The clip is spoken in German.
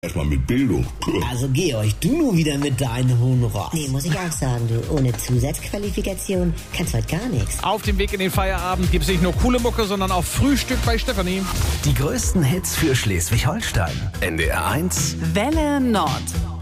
Erstmal mit Bildung. Also Georg, du nur wieder mit deinen hohen Ross. Nee, muss ich auch sagen, du. Ohne Zusatzqualifikation kannst heute gar nichts. Auf dem Weg in den Feierabend gibt es nicht nur coole Mucke, sondern auch Frühstück bei Stefanie. Die größten Hits für Schleswig-Holstein. NDR 1. Welle Nord.